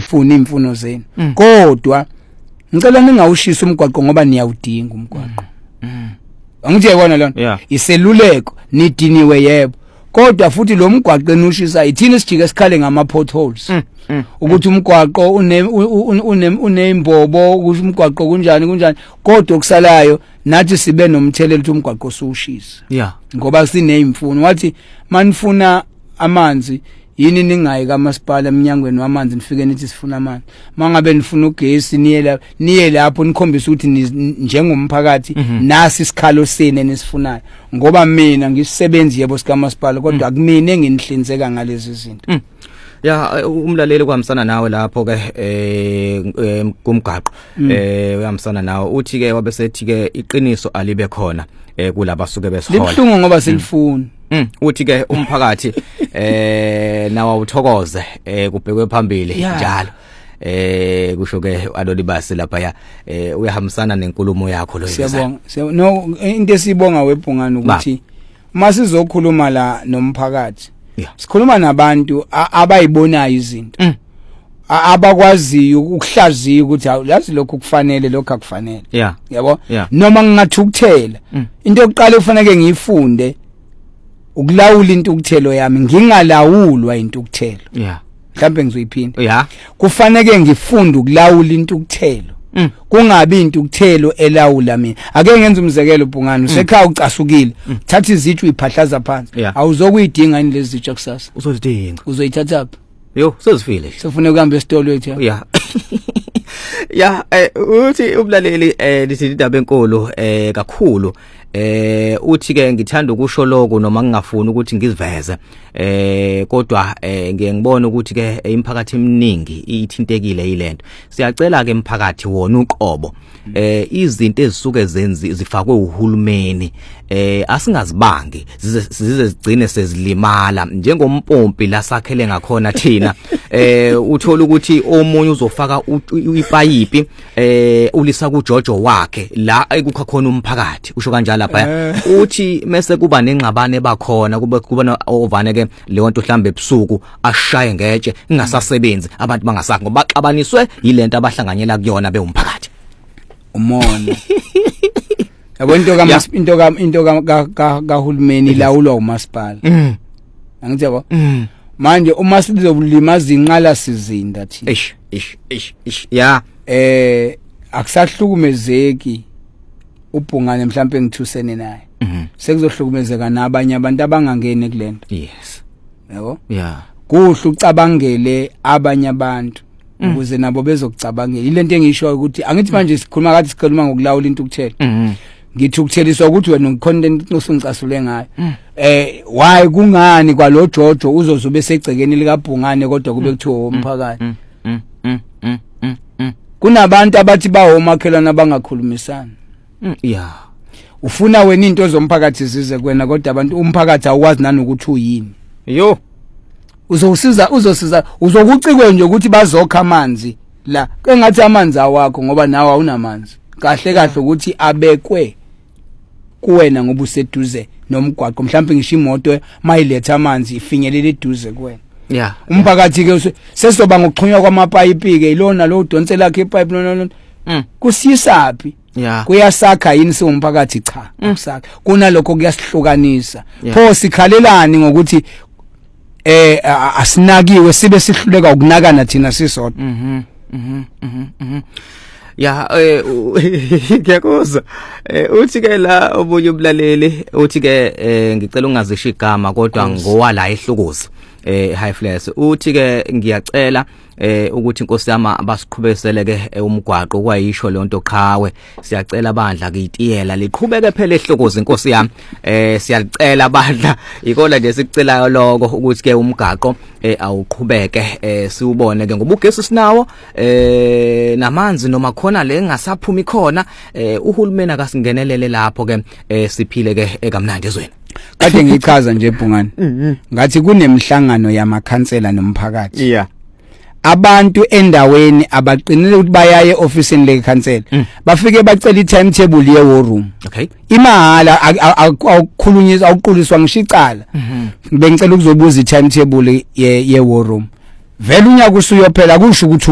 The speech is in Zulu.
ningazifuni imfuno zenu kodwa ngicela ningawushisa umgwaqo ngoba niyawudinga umgwaqo angithi yabona lona iseluleko nidiniwe yebo kodwa futhi lo mgwaqo enushisa ithina sijike sikhale ngama potholes ukuthi umgwaqo unembobo ukuthi umgwaqo kunjani kodwa okusalayo nathi sibe nomthelelo ukuthi umgwaqo usushisa ngoba sineyimfuno wathi manifuna amanzi yini ningayi kamasipala eminyangweni wamanzi nifike nithi sifuna amanzi mangabe nifuna ugesi niye lapho nikhombisa ukuthi njengomphakathi nasi isikhalo sene nesifunayo ngoba mina ngisisebenzi yebo sikamasipala kodwa akumina enginihlinzeka ngalezi zinto umlaleli kwamsana nawe lapho ke kumgaqo uyamsana nawe uthi ke wabesethi ke iqiniso alibe khona kulaba suke besohola libhlungu ngoba silifuna uthi ke umphakathi nawa uthokoze kubhekwe phambili njalo kusho ke alolibasi lapha uyahambisana nenkulumo yakho lo siyabonga no into esibonga webhungana ukuthi masizokhuluma la nomphakathi sikhuluma nabantu abayibonayo izinto abakwaziyo ukuhlaziya ukuthi awulazi lokho kufanele lokho akufanele yabo noma ngingathukuthela into yokuqala efanele ngiyifunde ukulawula intukuthelo yami ngingalawulwa intukuthelo mhlambe ngizoyiphinda kufanele ngifunde ukulawula intukuthelo kungabi intukuthelo elawula mina ake ngenza umzekelo Bhungane usekhaya ucasukile thatha izitshu iphahlaza phansi awuzokuyidinga ini lezi zitshu kusasa uzozidinga uzoyithatha phi sezifile sifune ukuhamba esitolo wethu uthi umlaleli lithi indaba enkulu kakhulu uthi ke ngithanda ukusho lokho noma ngingafuni ukuthi ngiziveze kodwa ngiyengibona ukuthi ke imphakathi eminingi ithintekile yilento siyacela ke imphakathi wona uqobo izinto ezisuke zifakwe uhulumeni asingazibangi zize zigcine sezilimala njengompompi la sakhele ngakhona thina uthola ukuthi omunye uzofaka ipayipi ulisa kuJojo wakhe la ekukha khona umphakathi usho kanjalo lapha uthi mase kuba nengxabane bakhona kuba ovane ke leyo nto mhlambe ebusuku ashaye ngetshe ingasasebenzi abantu bangasakho ngoba baxabaniswe yilento abahlanganyela kuyona beumphakathi umono yabo into kahulumeni ilawulwa umasipala angithi yabo manje uma sizobulima inqala sizinda thina akusahlukumezeki uBhungane mhlambe ngithusene naye sekuzohlukumezeka nabanye abantu abangangene kulento yabo kuhle ucabangele abanye abantu ukuze nabo bezokucabangela ilento engisho ukuthi angithi manje sikhuluma kathi sikhuluma ngokulawula intukuthelo ngithi ukutheliswa ukuthi wena ucontent nosungicasule ngayo why kungani kwalo Jojo uzozobe segcekeni lika Bhungane kodwa kube kuthiwa umphakathi kunabantu abathi bawo makhelana abangakhulumisana ufuna wena into zomphakathi zize kuwena kodwa abantu umphakathi awukwazi nanokuthi uyini uzosiza uzokucikwe nje ukuthi bazokha amanzi la engathi amanzi awakho ngoba nawe awunamanzi kahle ukuthi abekwe kuwena ngoba useduze nomgwaqo mhlawumbe ngisho imoto mayiletha amanzi ifinyelele eduze kuwena umphakathi ke sesoba ngokuxhunywa kwamapayipi ke ilona lo udonsela lakhe ipipe no kusisaphi kuyasakha yini siwumphakathi cha akusakha kunalokho kuyasihlukanisa pho sikhalelani ngokuthi asinakiwe sibe sihluleka ukunakana thina sisodwa ngiyakuzwa uthi ke la obunye umlaleli uthi ke ngicela ungazisho igama kodwa ngowala ehlukuza high flash uthi ke ngiyacela ukuthi inkosi yami basiqhubesele ke umgwaqo kwayisho lonto qhawe siyacela bandla kuyitiyela liqhubeke phela ehlokoza inkosi yami siyacela bandla ikona nje sikucelayo lokho ukuthi ke umgaqo awuqhubeke siubone ke ngoba ugesi sinawo namanzi noma khona le ngasaphumi khona uhulumeni akasingenelele lapho ke siphile ke ekamnandi ezweni kade ngichaza nje Bhungane ngathi kunemhlangano yamakhansela nomphakathi abantu endaweni abaqinile ukuthi bayaye officeini lekhansela bafike bacela i-timetable ye war room imahala akukhulunyiswa awuquliswa ngishicala bengicela ukuzobuza i-timetable ye war room vele unyaka usuyophela kusho ukuthi